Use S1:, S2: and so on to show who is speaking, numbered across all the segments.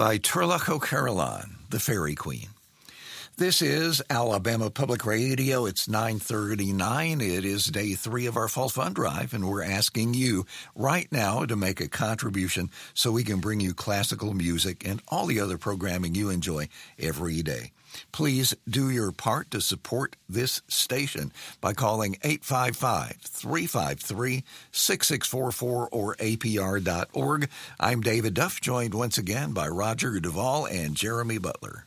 S1: by Turlough O'Carolan, the Fairy Queen. This is Alabama Public Radio. It's 9:39. It is day 3 of our Fall Fund Drive, and we're asking you right now to make a contribution so we can bring you classical music and all the other programming you enjoy every day. Please do your part to support this station by calling 855-353-6644 or apr.org. I'm David Duff, joined once again by Roger Duvall and Jeremy Butler.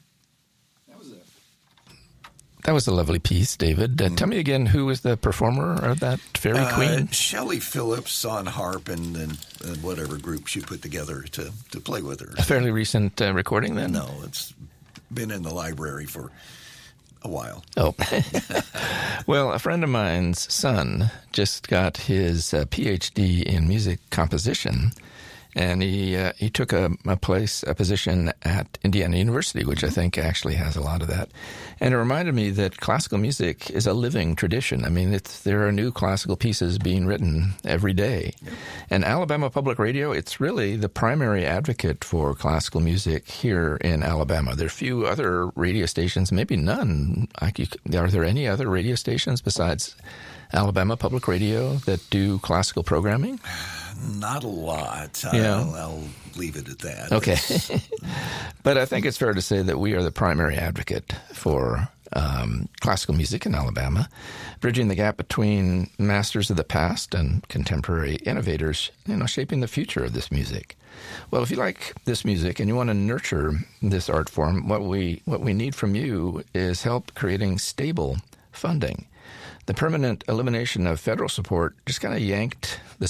S2: That was a lovely piece, David. Tell me again, who was the performer of that Fairy Queen?
S1: Shelley Phillips on harp and whatever group she put together to play with her.
S2: A fairly recent recording, then?
S1: No, it's been in the library for a while.
S2: Oh. Well, a friend of mine's son just got his Ph.D. in music composition, and he took a position at Indiana University, which I think actually has a lot of that. And it reminded me that classical music is a living tradition. I mean, there are new classical pieces being written every day. Yep. And Alabama Public Radio, it's really the primary advocate for classical music here in Alabama. There are few other radio stations, maybe none. Are there any other radio stations besides Alabama Public Radio that do classical programming?
S1: Not a lot.
S2: Yeah.
S1: I'll leave it at that.
S2: Okay. But I think it's fair to say that we are the primary advocate for classical music in Alabama, bridging the gap between masters of the past and contemporary innovators, shaping the future of this music. Well, if you like this music and you want to nurture this art form, what we need from you is help creating stable funding. The permanent elimination of federal support just kind of yanked the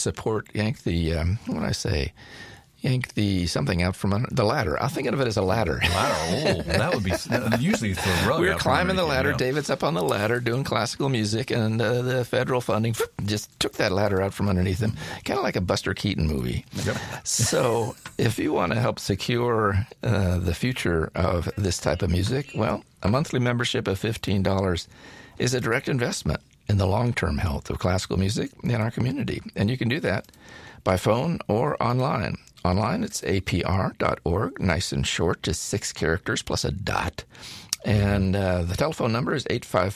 S2: something out from under the ladder. I'm thinking of it as a ladder.
S3: Ladder? Oh, that would be usually for a rug.
S2: We were climbing the ladder. David's up on the ladder doing classical music, and the federal funding just took that ladder out from underneath him, kind of like a Buster Keaton movie.
S3: Yep.
S2: So if you want to help secure the future of this type of music, well, a monthly membership of $15 is a direct investment in the long-term health of classical music in our community. And you can do that by phone or online. Online, it's apr.org, nice and short, just 6 characters plus a dot. And the telephone number is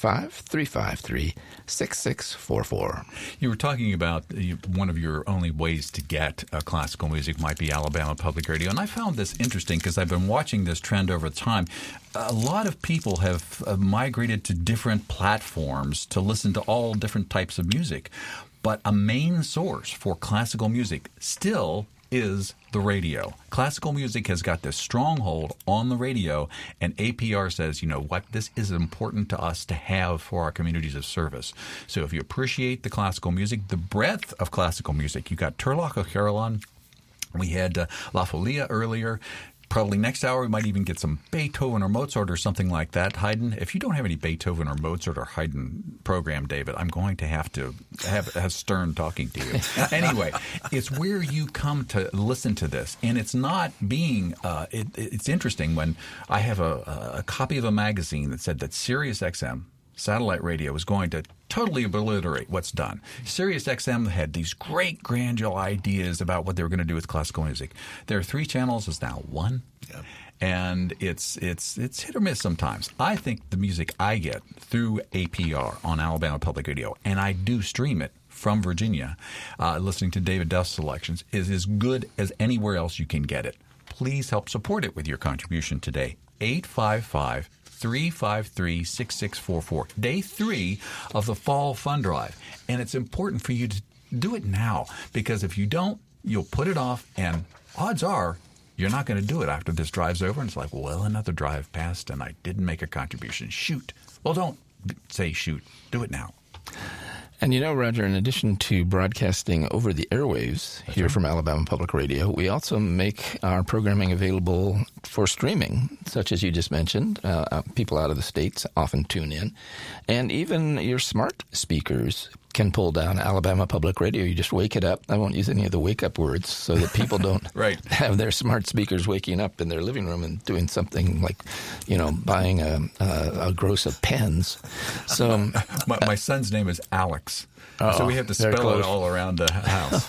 S2: 855-353-6644.
S3: You were talking about one of your only ways to get classical music might be Alabama Public Radio. And I found this interesting because I've been watching this trend over time. A lot of people have migrated to different platforms to listen to all different types of music. But a main source for classical music still is the radio. Classical music has got this stronghold on the radio, and APR says, you know what, this is important to us to have for our communities of service. So if you appreciate the classical music, the breadth of classical music, you got Turlough O'Carolan, we had La Folia earlier. Probably next hour we might even get some Beethoven or Mozart or something like that. Haydn, if you don't have any Beethoven or Mozart or Haydn program, David, I'm going to have Stern talking to you. Anyway, it's where you come to listen to this. And it's not being it's interesting when I have a copy of a magazine that said that Sirius XM satellite radio is going to totally obliterate what's done. Sirius XM had these great grandeur ideas about what they were going to do with classical music. There are 3 channels, it's now 1. Yep. And it's hit or miss sometimes. I think the music I get through APR on Alabama Public Radio, and I do stream it from Virginia, listening to David Duff's selections, is as good as anywhere else you can get it. Please help support it with your contribution today. 855-353-6644. Day 3 of the Fall Fund Drive. And it's important for you to do it now, because if you don't, you'll put it off, and odds are you're not going to do it after this drive's over. And it's like, well, another drive passed and I didn't make a contribution. Shoot. Well, don't say shoot. Do it now.
S2: And Roger, in addition to broadcasting over the airwaves here from Alabama Public Radio, we also make our programming available for streaming, such as you just mentioned. People out of the States often tune in. And even your smart speakers can pull down Alabama Public Radio. You just wake it up. I won't use any of the wake-up words so that people don't have their smart speakers waking up in their living room and doing something like, buying a gross of pens. So
S3: my son's name is Alex. So we have to spell it all around the house.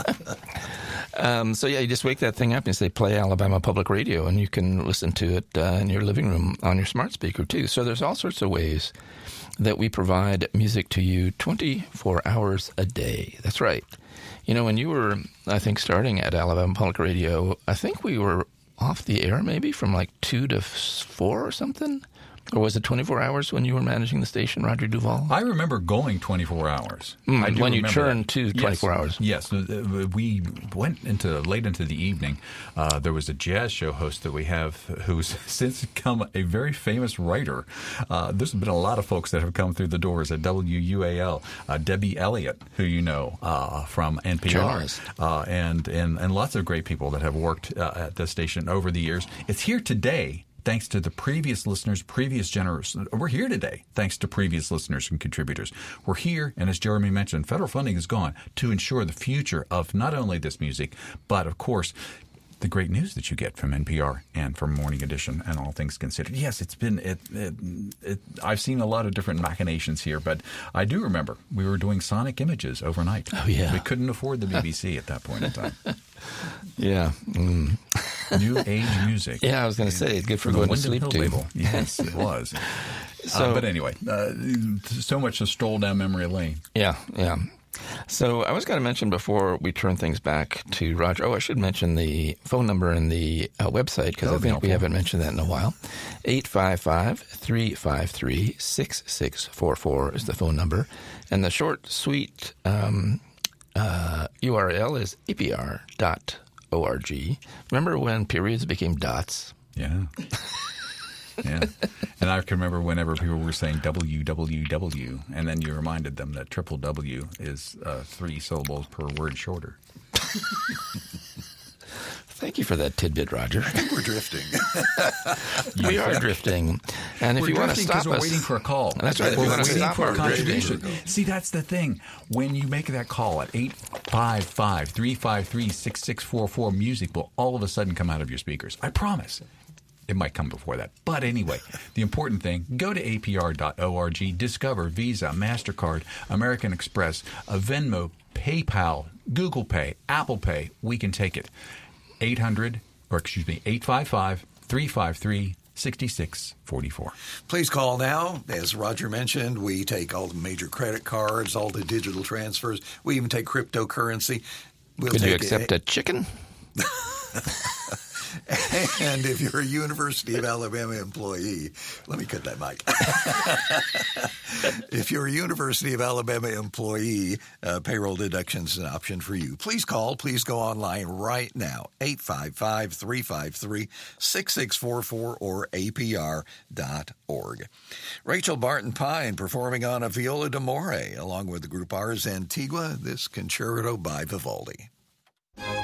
S2: So, you just wake that thing up and you say, play Alabama Public Radio, and you can listen to it in your living room on your smart speaker, too. So there's all sorts of ways that we provide music to you 24 hours a day. That's right. When you were, I think, starting at Alabama Public Radio, I think we were off the air maybe from like 2 to 4 or something? Or was it 24 hours when you were managing the station, Roger Duvall?
S3: I remember going 24 hours.
S2: When you turned to 24 hours.
S3: Yes. We went late into the evening. There was a jazz show host that we have who's since become a very famous writer. There's been a lot of folks that have come through the doors at WUAL. Debbie Elliott, who you know from NPR. And lots of great people that have worked at the station over the years. It's here today. Thanks to the previous listeners, previous generation. We're here today, thanks to previous listeners and contributors. We're here, and as Jeremy mentioned, federal funding is gone to ensure the future of not only this music, but, of course, the great news that you get from NPR and from Morning Edition and All Things Considered. Yes, it's been I've seen a lot of different machinations here, but I do remember we were doing sonic images overnight.
S2: Oh, yeah.
S3: We couldn't afford the BBC at that point in time.
S2: Yeah.
S3: New age music.
S2: Yeah, I was going to say, good for going to sleep to.
S3: Label. Yes, it was. But anyway, so much to stroll down memory lane.
S2: Yeah. So I was going to mention before we turn things back to Roger. I should mention the phone number and the website, because I think we haven't mentioned that in a while. 855-353-6644 is the phone number. And the short, sweet URL is apr.org. Remember when periods became dots?
S3: Yeah. Yeah. And I can remember whenever people were saying www, and then you reminded them that triple W is 3 syllables per word shorter.
S2: Thank you for that tidbit, Roger.
S1: I think we're drifting.
S2: We are drifting. And if you want to stop us...
S3: we're waiting for a call.
S2: That's right. If you want to stop
S3: for
S2: our
S3: a contribution. See, that's the thing. When you make that call at 855-353-6644, music will all of a sudden come out of your speakers. I promise. It might come before that. But anyway, the important thing, go to apr.org, discover Visa, MasterCard, American Express, Venmo, PayPal, Google Pay, Apple Pay. We can take it. 855-353-6644.
S1: Please call now. As Roger mentioned, we take all the major credit cards, all the digital transfers. We even take cryptocurrency.
S2: Could you accept a chicken?
S1: And if you're a University of Alabama employee, let me cut that mic. If you're a University of Alabama employee, payroll deduction is an option for you. Please call. Please go online right now. 855-353-6644 or apr.org. Rachel Barton Pine performing on a viola d'amore along with the group Ars Antigua, this concerto by Vivaldi.